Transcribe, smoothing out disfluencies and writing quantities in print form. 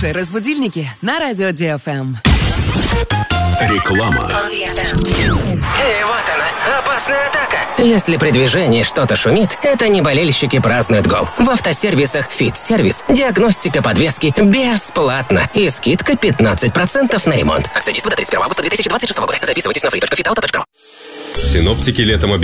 Разбудильники на радио DFM. Реклама. Эй, вот она, опасная атака. Если при движении что-то шумит, это не болельщики празднуют гол. В автосервисах «Фит-сервис» диагностика подвески бесплатно и скидка 15% на ремонт. Акция действует до 31 августа 2026 года. Записывайтесь на free.fitauto.ru. Синоптики летом